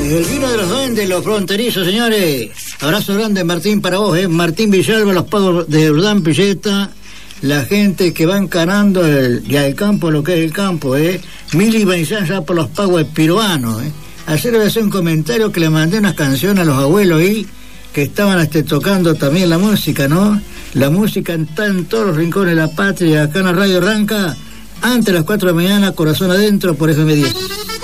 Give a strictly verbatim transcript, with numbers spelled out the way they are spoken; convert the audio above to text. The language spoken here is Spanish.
El vino de los duendes, los fronterizos, señores. Abrazo grande, Martín, para vos, ¿eh? Martín Villalba, los pagos de Jordán Pilleta, la gente que va encarando el, ya el campo, lo que es el campo, ¿eh? Mili Baizán ya por los pagos peruanos, ¿eh? Ayer le voy a hacer un comentario que le mandé unas canciones a los abuelos ahí, que estaban este, tocando también la música, ¿no? La música está en todos los rincones de la patria, acá en la radio arranca, antes de las cuatro de la mañana, corazón adentro, por F M diez.